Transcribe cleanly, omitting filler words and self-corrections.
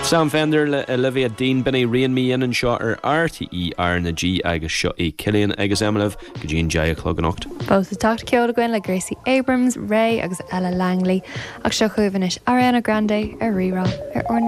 Sam Fender le Olivia Dean Benny rion mi in seo RTE ar na G agus seo é Cillian agus Emilov go dtíon jaya clog an ocht. Bós tácht ceol goin le Gracie Abrams, Ray agus Ella Langley ach seo chuimhanis Ariana Grande ar rirá ar orna